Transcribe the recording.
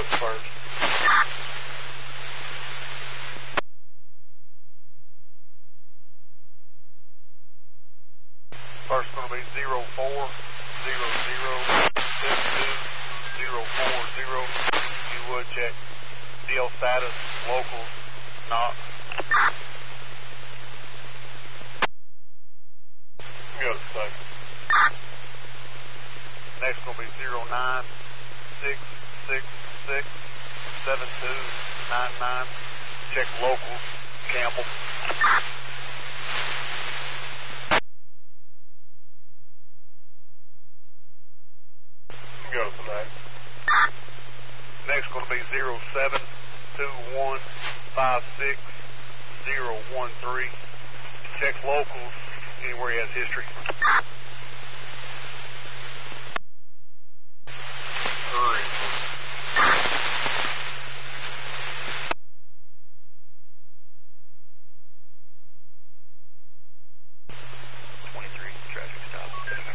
first. First going to be 0400724040. You would check DL status, locals, not. Go to second. Next going to be 096667299. Check locals, Campbell. Go to the next. Next going to be 072156013. Check locals anywhere he has history.